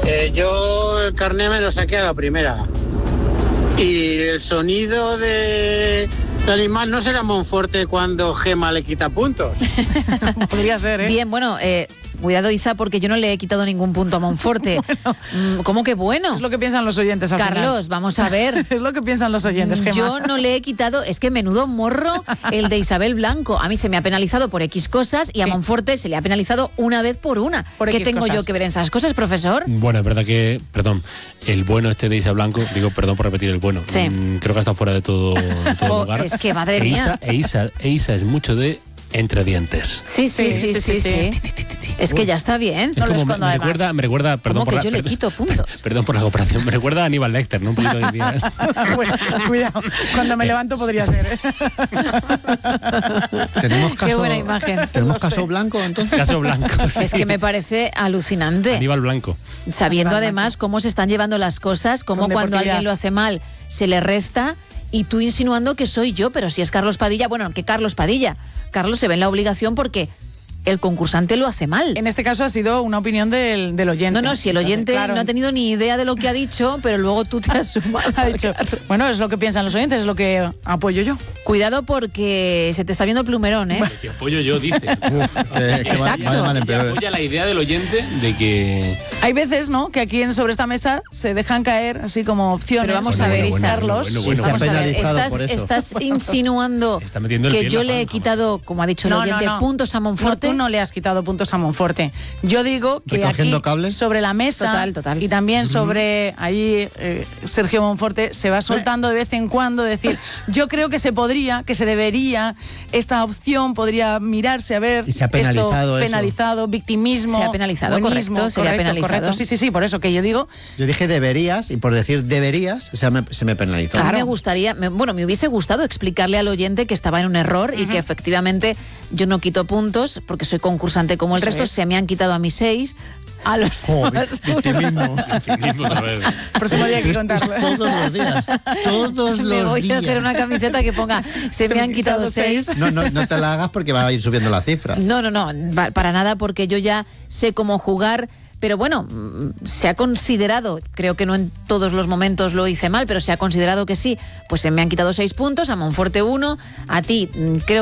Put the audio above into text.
Yo el carné me lo saqué a la primera. Y el sonido del animal no será Monforte cuando Gema le quita puntos. Podría ser, ¿eh? Bien, bueno, cuidado, Isa, porque yo no le he quitado ningún punto a Monforte. ¿Cómo que bueno? Es lo que piensan los oyentes al Carlos, final. vamos a ver. Es lo que piensan los oyentes, Gemma. Yo no le he quitado, es que menudo morro el de Isabel Blanco. A mí se me ha penalizado por X cosas y a Monforte se le ha penalizado una vez por una. Por ¿Qué X tengo cosas. yo que ver en esas cosas, profesor? Bueno, es verdad que, el bueno este de Isa Blanco, perdón por repetir el bueno, Sí. creo que está fuera de todo lugar. Es que, madre mía. Isa es mucho de entre dientes. Sí. Es que ya está bien. Es No lo como escondo, además. me recuerda, perdón ¿Cómo por que la, yo le perdón- quito puntos? Perdón por la comparación, me recuerda a Aníbal Lecter, ¿no? Un poquito de Bueno, cuidado, cuando me levanto podría ser, ¿eh? ¿Tenemos caso, Qué buena imagen. ¿Tenemos Lo caso sé. blanco entonces? Caso Blanco. Sí. Es que me parece alucinante. Aníbal Blanco. Sabiendo Aníbal además cómo se están llevando las cosas, cómo Con cuando deportividad. alguien lo hace mal se le resta y tú insinuando que soy yo, pero si es Carlos Padilla, bueno, que Carlos Padilla. Carlos se ve en la obligación porque el concursante lo hace mal. En este caso ha sido una opinión del oyente. No, si el oyente Claro, no ha tenido ni idea de lo que ha dicho, pero luego tú te has sumado. ha dicho, bueno, es lo que piensan los oyentes, es lo que apoyo yo. Cuidado porque se te está viendo el plumerón, ¿eh? Que apoyo yo, dice. Que va Exacto. de mal en Y peor. apoya la idea del oyente de que... Hay veces, ¿no?, que aquí sobre esta mesa se dejan caer así como opciones. Pero vamos a ver, Isa. Carlos. Y se ha Vamos a ver, penalizado por eso. estás insinuando Está metiendo el pie que en yo la le he zanja. quitado, como ha dicho el oyente, puntos a Monforte. No, tú no le has quitado puntos a Monforte. Yo digo que ¿Recogiendo aquí, cables? sobre la mesa Total. y también sobre ahí Sergio Monforte se va soltando de vez en cuando decir, yo creo que se podría, que se debería, esta opción podría mirarse a ver. Y se ha penalizado esto, eso. penalizado, victimismo. Se ha penalizado, buenismo, correcto, se le ha penalizado. Correcto. Sí, por eso que yo digo, Yo dije deberías y por decir deberías se me penalizó. A mí me gustaría, me hubiese gustado explicarle al oyente que estaba en un error y que efectivamente yo no quito puntos porque soy concursante como el Eso resto, es. se me han quitado a mí 6, a los demás uno. Victimismo. próximo día hay que contarlo. Todos los días. Todos Me los voy días. a hacer una camiseta que ponga se me han quitado 6. No te la hagas porque va a ir subiendo la cifra. No, para nada, porque yo ya sé cómo jugar. Pero bueno, se ha considerado, creo que no en todos los momentos lo hice mal, pero se ha considerado que sí, pues se me han quitado 6 puntos, a Monforte 1, a ti creo